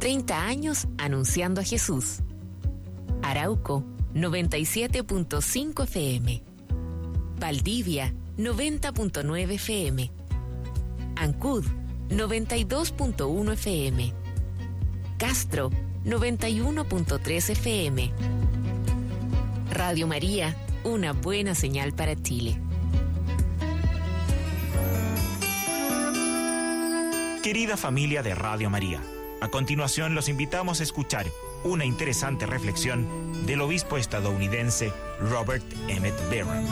30 años anunciando a Jesús. Arauco, 97.5 FM. Valdivia, 90.9 FM. Ancud, 92.1 FM. Castro, 91.3 FM. Radio María, una buena señal para Chile. Querida familia de Radio María, a continuación los invitamos a escuchar una interesante reflexión del obispo estadounidense Robert Emmett Barron.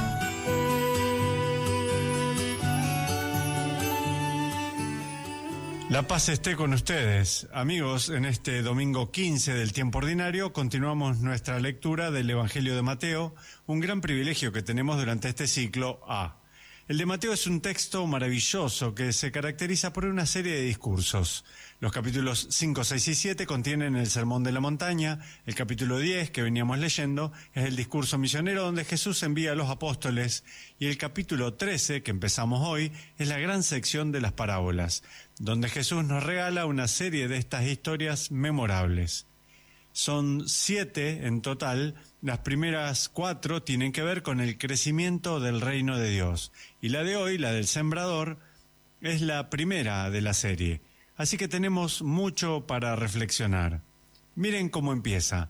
La paz esté con ustedes. Amigos, en este domingo 15 del tiempo ordinario continuamos nuestra lectura del Evangelio de Mateo, un gran privilegio que tenemos durante este ciclo A. El de Mateo es un texto maravilloso que se caracteriza por una serie de discursos. Los capítulos 5, 6 y 7 contienen el Sermón de la Montaña. El capítulo 10, que veníamos leyendo, es el discurso misionero donde Jesús envía a los apóstoles. Y el capítulo 13, que empezamos hoy, es la gran sección de las parábolas, donde Jesús nos regala una serie de estas historias memorables. Son 7 en total. Las primeras 4 tienen que ver con el crecimiento del reino de Dios. Y la de hoy, la del sembrador, es la primera de la serie. Así que tenemos mucho para reflexionar. Miren cómo empieza.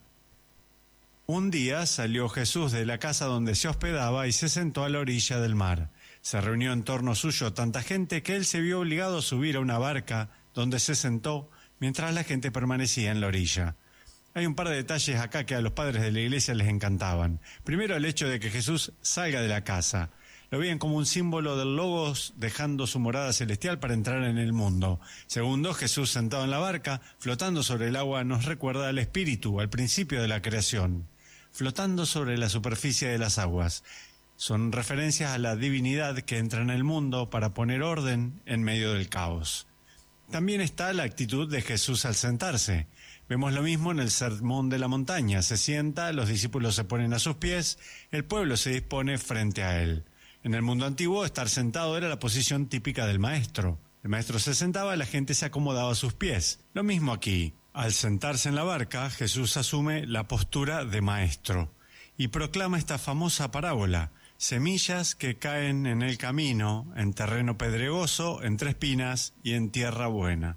Un día salió Jesús de la casa donde se hospedaba y se sentó a la orilla del mar. Se reunió en torno suyo tanta gente que él se vio obligado a subir a una barca donde se sentó mientras la gente permanecía en la orilla. Hay un par de detalles acá que a los padres de la iglesia les encantaban. Primero, el hecho de que Jesús salga de la casa. Lo veían como un símbolo del Logos dejando su morada celestial para entrar en el mundo. Segundo, Jesús sentado en la barca, flotando sobre el agua, nos recuerda al Espíritu, al principio de la creación, flotando sobre la superficie de las aguas. Son referencias a la divinidad que entra en el mundo para poner orden en medio del caos. También está la actitud de Jesús al sentarse. Vemos lo mismo en el Sermón de la Montaña. Se sienta, los discípulos se ponen a sus pies, el pueblo se dispone frente a él. En el mundo antiguo, estar sentado era la posición típica del maestro. El maestro se sentaba, la gente se acomodaba a sus pies. Lo mismo aquí. Al sentarse en la barca, Jesús asume la postura de maestro y proclama esta famosa parábola: semillas que caen en el camino, en terreno pedregoso, entre espinas y en tierra buena.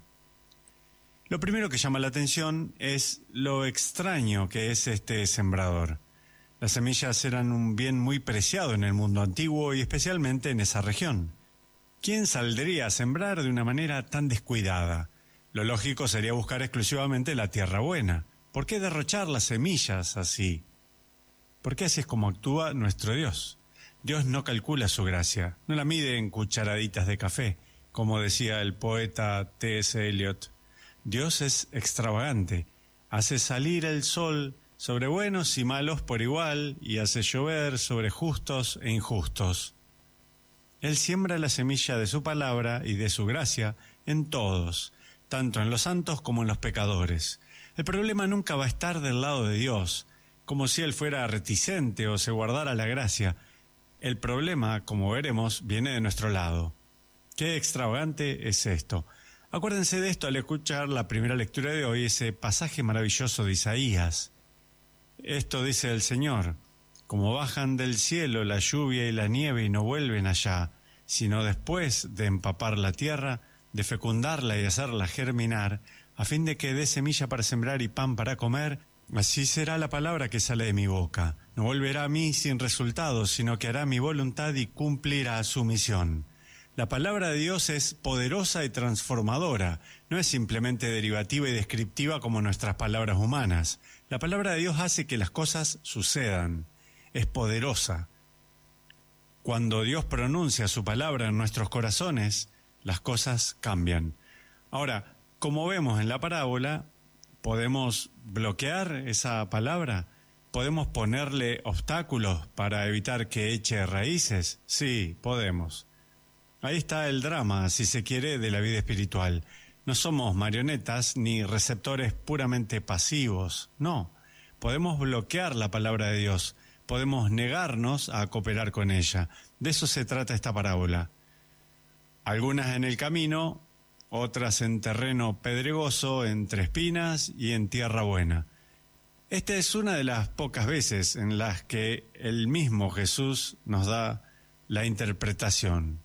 Lo primero que llama la atención es lo extraño que es este sembrador. Las semillas eran un bien muy preciado en el mundo antiguo y especialmente en esa región. ¿Quién saldría a sembrar de una manera tan descuidada? Lo lógico sería buscar exclusivamente la tierra buena. ¿Por qué derrochar las semillas así? Porque así es como actúa nuestro Dios. Dios no calcula su gracia, no la mide en cucharaditas de café, como decía el poeta T.S. Eliot. Dios es extravagante, hace salir el sol sobre buenos y malos por igual y hace llover sobre justos e injustos. Él siembra la semilla de su palabra y de su gracia en todos, tanto en los santos como en los pecadores. El problema nunca va a estar del lado de Dios, como si Él fuera reticente o se guardara la gracia. El problema, como veremos, viene de nuestro lado. Qué extravagante es esto. Acuérdense de esto al escuchar la primera lectura de hoy, ese pasaje maravilloso de Isaías. Esto dice el Señor: como bajan del cielo la lluvia y la nieve y no vuelven allá, sino después de empapar la tierra, de fecundarla y hacerla germinar, a fin de que dé semilla para sembrar y pan para comer, así será la palabra que sale de mi boca. No volverá a mí sin resultados, sino que hará mi voluntad y cumplirá su misión. La palabra de Dios es poderosa y transformadora, no es simplemente derivativa y descriptiva como nuestras palabras humanas. La palabra de Dios hace que las cosas sucedan, es poderosa. Cuando Dios pronuncia su palabra en nuestros corazones, las cosas cambian. Ahora, como vemos en la parábola, ¿podemos bloquear esa palabra? ¿Podemos ponerle obstáculos para evitar que eche raíces? Sí, podemos. Ahí está el drama, si se quiere, de la vida espiritual. No somos marionetas ni receptores puramente pasivos, no. Podemos bloquear la palabra de Dios, podemos negarnos a cooperar con ella. De eso se trata esta parábola. Algunas en el camino, otras en terreno pedregoso, entre espinas y en tierra buena. Esta es una de las pocas veces en las que el mismo Jesús nos da la interpretación.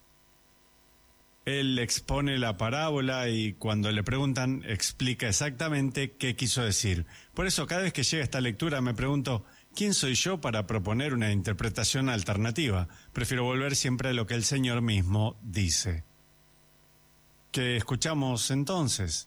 Él expone la parábola y cuando le preguntan explica exactamente qué quiso decir. Por eso cada vez que llega esta lectura me pregunto, ¿quién soy yo para proponer una interpretación alternativa? Prefiero volver siempre a lo que el Señor mismo dice. ¿Qué escuchamos entonces?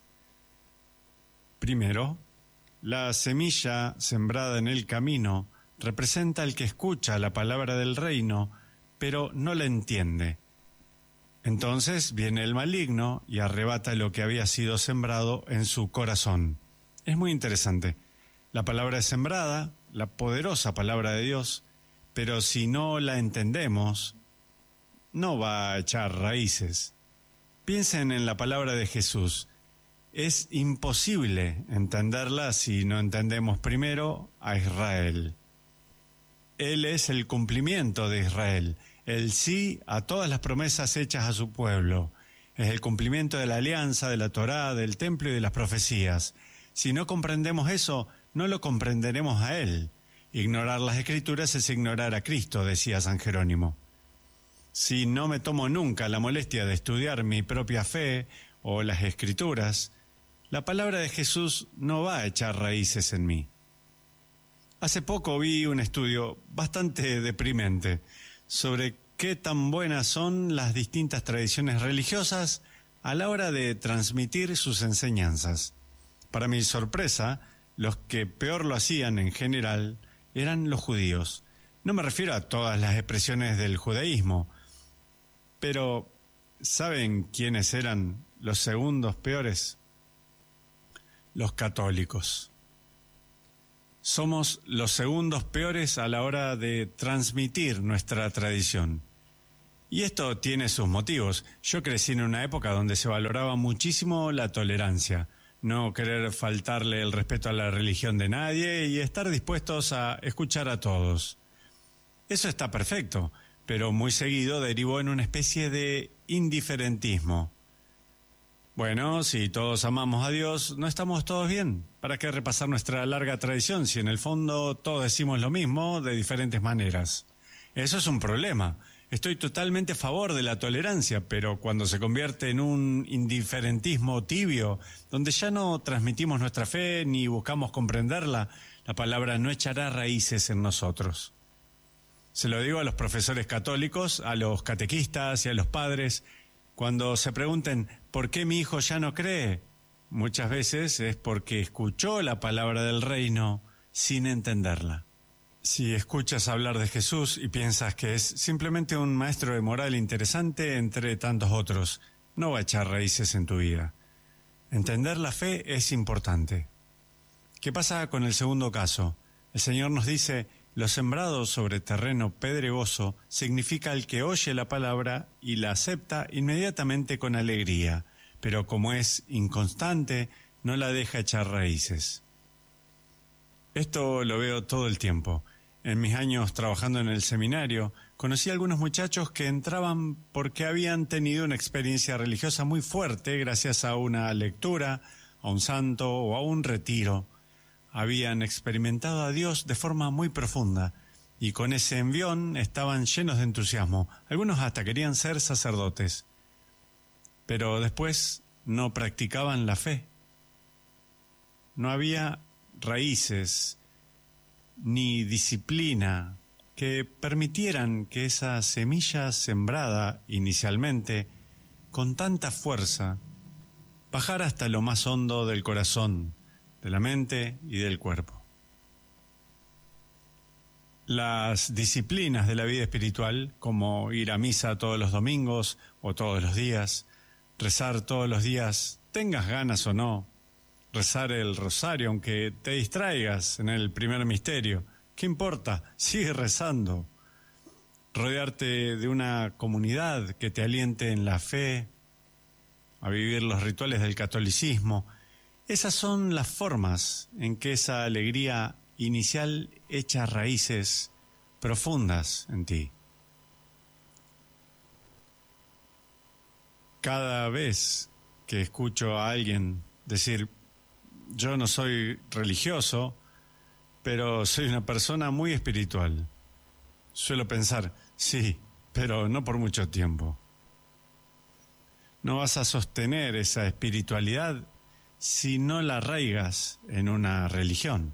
Primero, la semilla sembrada en el camino representa al que escucha la palabra del reino, pero no la entiende. Entonces viene el maligno y arrebata lo que había sido sembrado en su corazón. Es muy interesante. La palabra es sembrada, la poderosa palabra de Dios, pero si no la entendemos, no va a echar raíces. Piensen en la palabra de Jesús. Es imposible entenderla si no entendemos primero a Israel. Él es el cumplimiento de Israel, el sí a todas las promesas hechas a su pueblo. Es el cumplimiento de la alianza, de la Torá, del templo y de las profecías. Si no comprendemos eso, no lo comprenderemos a Él. Ignorar las Escrituras es ignorar a Cristo, decía San Jerónimo. Si no me tomo nunca la molestia de estudiar mi propia fe o las Escrituras, la palabra de Jesús no va a echar raíces en mí. Hace poco vi un estudio bastante deprimente sobre qué tan buenas son las distintas tradiciones religiosas a la hora de transmitir sus enseñanzas. Para mi sorpresa, los que peor lo hacían en general eran los judíos. No me refiero a todas las expresiones del judaísmo, pero ¿saben quiénes eran los segundos peores? Los católicos. Somos los segundos peores a la hora de transmitir nuestra tradición. Y esto tiene sus motivos. Yo crecí en una época donde se valoraba muchísimo la tolerancia, no querer faltarle el respeto a la religión de nadie y estar dispuestos a escuchar a todos. Eso está perfecto, pero muy seguido derivó en una especie de indiferentismo. Bueno, si todos amamos a Dios, ¿no estamos todos bien? ¿Para qué repasar nuestra larga tradición si en el fondo todos decimos lo mismo de diferentes maneras? Eso es un problema. Estoy totalmente a favor de la tolerancia, pero cuando se convierte en un indiferentismo tibio, donde ya no transmitimos nuestra fe ni buscamos comprenderla, la palabra no echará raíces en nosotros. Se lo digo a los profesores católicos, a los catequistas y a los padres. Cuando se pregunten, ¿por qué mi hijo ya no cree? Muchas veces es porque escuchó la palabra del reino sin entenderla. Si escuchas hablar de Jesús y piensas que es simplemente un maestro de moral interesante entre tantos otros, no va a echar raíces en tu vida. Entender la fe es importante. ¿Qué pasa con el segundo caso? El Señor nos dice, lo sembrado sobre terreno pedregoso significa el que oye la palabra y la acepta inmediatamente con alegría, pero como es inconstante, no la deja echar raíces. Esto lo veo todo el tiempo. En mis años trabajando en el seminario, conocí a algunos muchachos que entraban porque habían tenido una experiencia religiosa muy fuerte gracias a una lectura, a un santo o a un retiro. Habían experimentado a Dios de forma muy profunda y con ese envión estaban llenos de entusiasmo. Algunos hasta querían ser sacerdotes, pero después no practicaban la fe. No había raíces ni disciplina que permitieran que esa semilla sembrada inicialmente con tanta fuerza bajara hasta lo más hondo del corazón, de la mente y del cuerpo. Las disciplinas de la vida espiritual, como ir a misa todos los domingos o todos los días, rezar todos los días, tengas ganas o no, rezar el rosario aunque te distraigas en el primer misterio, ¿qué importa? Sigue rezando. Rodearte de una comunidad que te aliente en la fe, a vivir los rituales del catolicismo. Esas son las formas en que esa alegría inicial echa raíces profundas en ti. Cada vez que escucho a alguien decir, yo no soy religioso, pero soy una persona muy espiritual. Suelo pensar, sí, pero no por mucho tiempo. No vas a sostener esa espiritualidad si no la arraigas en una religión.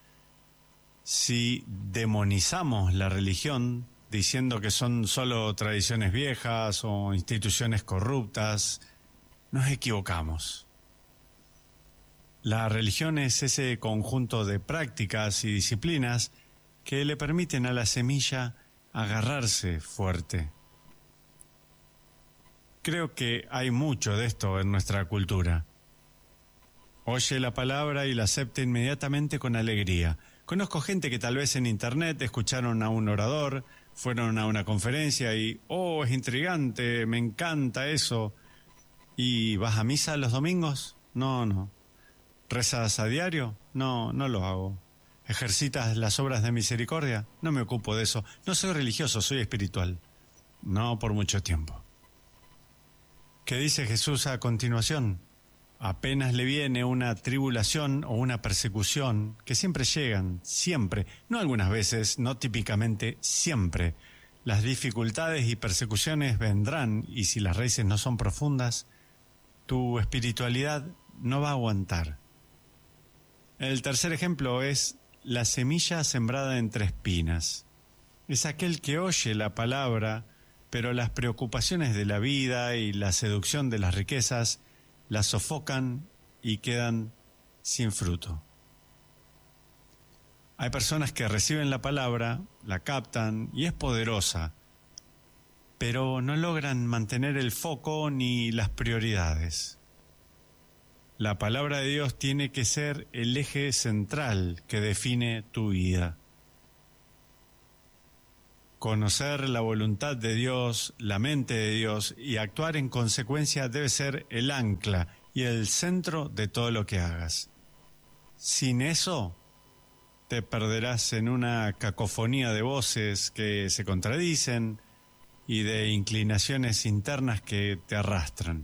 Si demonizamos la religión diciendo que son solo tradiciones viejas o instituciones corruptas, nos equivocamos. La religión es ese conjunto de prácticas y disciplinas que le permiten a la semilla agarrarse fuerte. Creo que hay mucho de esto en nuestra cultura. Oye la palabra y la acepta inmediatamente con alegría. Conozco gente que tal vez en internet escucharon a un orador, fueron a una conferencia y, es intrigante, me encanta eso. ¿Y vas a misa los domingos? No. ¿Rezas a diario? No lo hago. ¿Ejercitas las obras de misericordia? No me ocupo de eso. No soy religioso, soy espiritual. No por mucho tiempo. ¿Qué dice Jesús a continuación? Apenas le viene una tribulación o una persecución, que siempre llegan, siempre, no algunas veces, no típicamente, siempre. Las dificultades y persecuciones vendrán, y si las raíces no son profundas, tu espiritualidad no va a aguantar. El tercer ejemplo es la semilla sembrada entre espinas. Es aquel que oye la palabra, pero las preocupaciones de la vida y la seducción de las riquezas la sofocan y quedan sin fruto. Hay personas que reciben la palabra, la captan y es poderosa, pero no logran mantener el foco ni las prioridades. La palabra de Dios tiene que ser el eje central que define tu vida. Conocer la voluntad de Dios, la mente de Dios y actuar en consecuencia debe ser el ancla y el centro de todo lo que hagas. Sin eso, te perderás en una cacofonía de voces que se contradicen y de inclinaciones internas que te arrastran.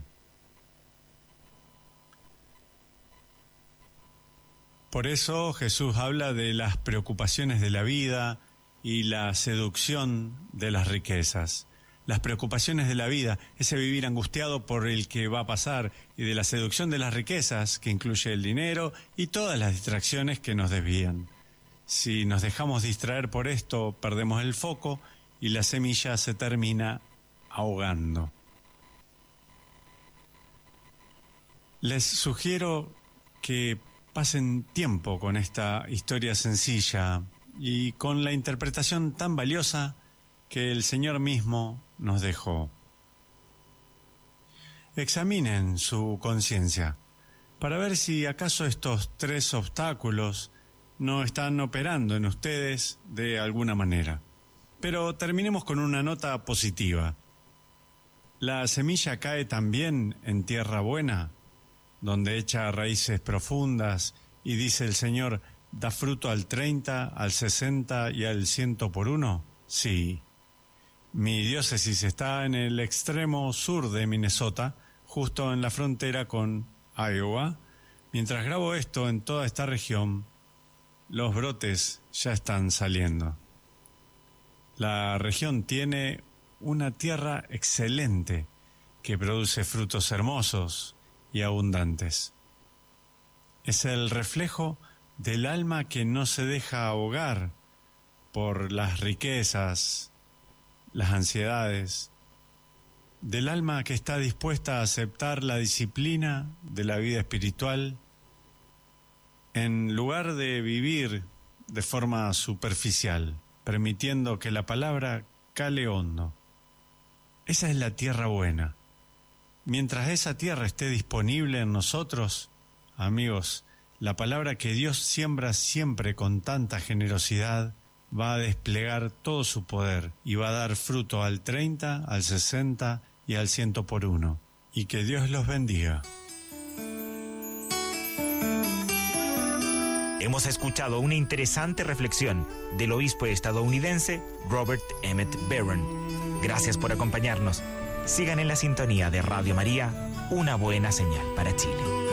Por eso Jesús habla de las preocupaciones de la vida y la seducción de las riquezas. Las preocupaciones de la vida, ese vivir angustiado por el que va a pasar, y de la seducción de las riquezas, que incluye el dinero y todas las distracciones que nos desvían. Si nos dejamos distraer por esto, perdemos el foco y la semilla se termina ahogando. Les sugiero que pasen tiempo con esta historia sencilla y con la interpretación tan valiosa que el Señor mismo nos dejó. Examinen su conciencia para ver si acaso estos 3 obstáculos no están operando en ustedes de alguna manera. Pero terminemos con una nota positiva. ¿La semilla cae también en tierra buena, donde echa raíces profundas y dice el Señor, da fruto al 30, al 60 y al 100 por 1? Sí. Mi diócesis está en el extremo sur de Minnesota, justo en la frontera con Iowa. Mientras grabo esto, en toda esta región, los brotes ya están saliendo. La región tiene una tierra excelente que produce frutos hermosos y abundantes. Es el reflejo del alma que no se deja ahogar por las riquezas, las ansiedades, del alma que está dispuesta a aceptar la disciplina de la vida espiritual en lugar de vivir de forma superficial, permitiendo que la palabra cale hondo. Esa es la tierra buena. Mientras esa tierra esté disponible en nosotros, amigos, la palabra que Dios siembra siempre con tanta generosidad va a desplegar todo su poder y va a dar fruto al 30, al 60 y al 100 por 1. Y que Dios los bendiga. Hemos escuchado una interesante reflexión del obispo estadounidense Robert Emmett Barron. Gracias por acompañarnos. Sigan en la sintonía de Radio María una buena señal para Chile.